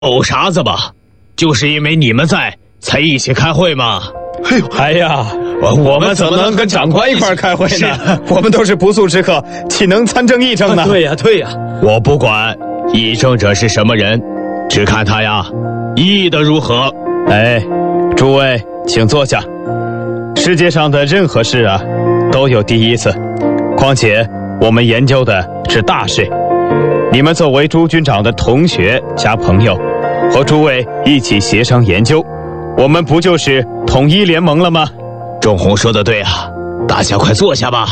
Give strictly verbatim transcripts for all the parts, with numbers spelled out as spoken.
狗啥子吧？就是因为你们在，才一起开会嘛。 哎呦， 哎呀， 我我们怎么能跟长官一块开会呢？我们都是不速之客，岂能参政议政呢？ 对呀，对呀。 我不管议政者是什么人，只看他呀，议得如何。 哎，诸位，请坐下。世界上的任何事啊，都有第一次。况且我们研究的是大事。你们作为朱军长的同学加朋友，和诸位一起协商研究，我们不就是统一联盟了吗？ 仲红说的对啊，大家快坐下吧。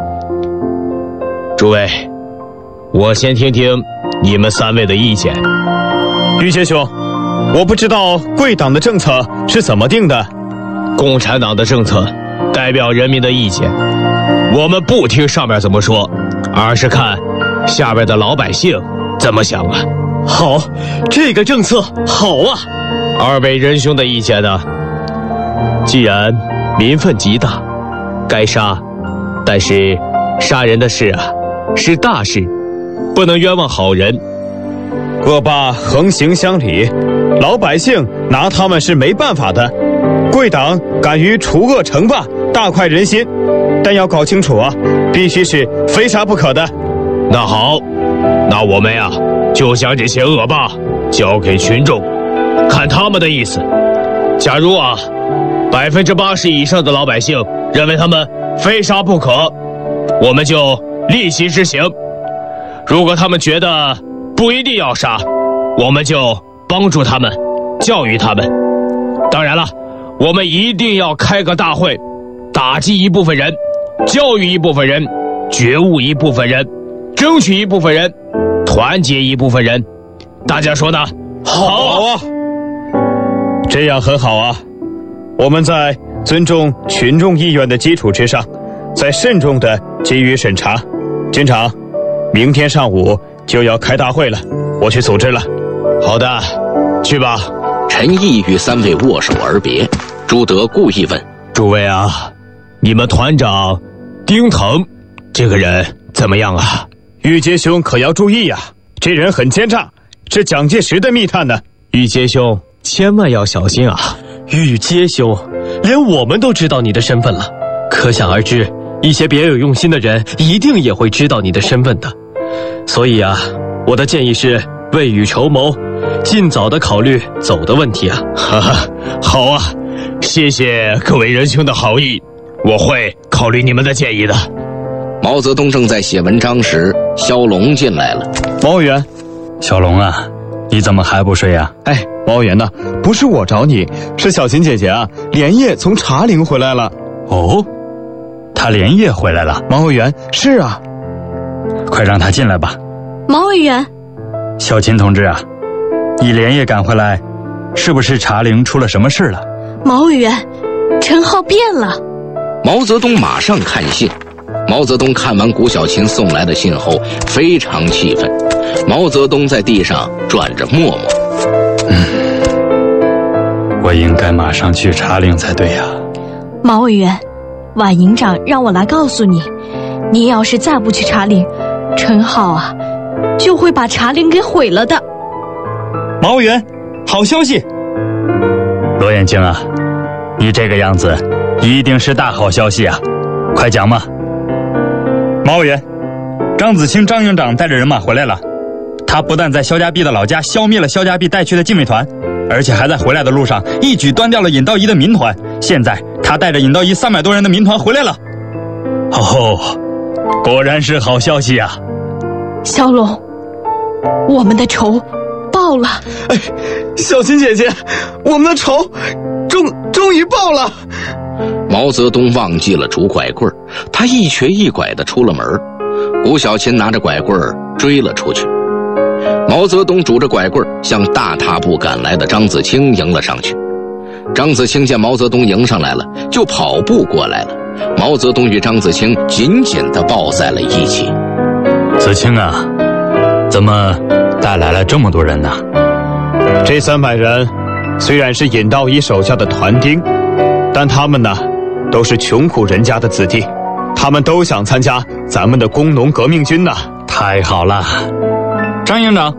诸位，我先听听你们三位的意见。 玉阶兄，我不知道贵党的政策是怎么定的。 共产党的政策代表人民的意见，我们不听上面怎么说，而是看下边的老百姓怎么想啊。 好，这个政策好啊。 二位仁兄的意见呢？既然民愤极大，该杀，但是杀人的事啊是大事，不能冤枉好人。 恶霸横行乡里，老百姓拿他们是没办法的。贵党敢于除恶惩霸，大快人心，但要搞清楚啊，必须是非杀不可的。 那好，那我们呀就将这些恶霸交给群众，看他们的意思。假如啊百分之八十以上的老百姓认为他们非杀不可，我们就立即执行。如果他们觉得不一定要杀，我们就帮助他们，教育他们。当然了，我们一定要开个大会，打击一部分人，教育一部分人，觉悟一部分人，争取一部分人，团结一部分人。大家说呢？ 好啊，这样很好啊。我们在尊重群众意愿的基础之上，再慎重地给予审查。军长，明天上午就要开大会了，我去组织了。 好的，去吧。 陈毅与三位握手而别。朱德故意问： 诸位啊，你们团长丁腾这个人怎么样啊？ 玉阶兄可要注意呀、啊，这人很奸诈，是蒋介石的密探呢。 玉阶兄千万要小心啊。 玉阶兄，连我们都知道你的身份了，可想而知，一些别有用心的人一定也会知道你的身份的。所以啊，我的建议是未雨绸缪，尽早的考虑走的问题啊。 哈哈，好啊，谢谢各位仁兄的好意，我会考虑你们的建议的。 毛泽东正在写文章时，肖龙进来了。 毛委员， 小龙啊，你怎么还不睡啊？ 哎，毛委员呢？不是我找你，是小琴姐姐啊，连夜从茶陵回来了。 哦，她连夜回来了？ 毛委员，是啊。 快让她进来吧。 毛委员， 小琴同志啊，你连夜赶回来，是不是茶陵出了什么事了？ 毛委员，陈浩变了。 毛泽东马上看信。毛泽东看完谷小琴送来的信后，非常气愤。毛泽东在地上转着墨墨。 嗯，我应该马上去茶陵才对呀、啊。 毛委员，宛营长让我来告诉你，你要是再不去茶陵，陈浩啊，就会把茶陵给毁了的。 毛委员，好消息。 罗眼睛啊，你这个样子，一定是大好消息啊！快讲嘛。 毛委员，张子清张营长带着人马回来了。他不但在肖家壁的老家消灭了肖家壁带去的禁卫团，而且还在回来的路上一举端掉了尹道一的民团。现在他带着尹道一三百多人的民团回来了。 哦，果然是好消息啊！ 小龙，我们的仇报了。 哎，小琴姐姐，我们的仇终终于报了。 毛泽东忘记了拄拐棍，他一瘸一拐地出了门。谷小琴拿着拐棍追了出去。毛泽东拄着拐棍向大踏步赶来的张子清迎了上去。张子清见毛泽东迎上来了，就跑步过来了。毛泽东与张子清紧紧地抱在了一起。 子清啊，怎么带来了这么多人呢？ 这三百人虽然是尹道一手下的团丁，但他们呢都是穷苦人家的子弟，他们都想参加咱们的工农革命军呐。 太好了。 张营长，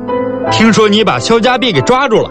听说你把肖家壁给抓住了，